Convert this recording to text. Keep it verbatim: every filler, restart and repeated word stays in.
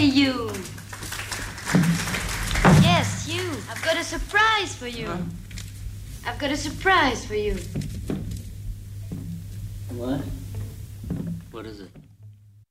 Hey, you. Yes, you. I've got a surprise for you. Huh? I've got a surprise for you. What? What is it?